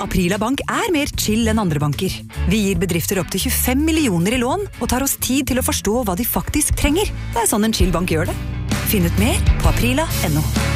Aprila Bank mer chill enn andre banker. Vi gir bedrifter opp til 25 millioner i lån, og tar oss tid til å forstå hva de faktisk trenger. Det sånn en chill bank gjør det. Finn ut mer på aprila.no.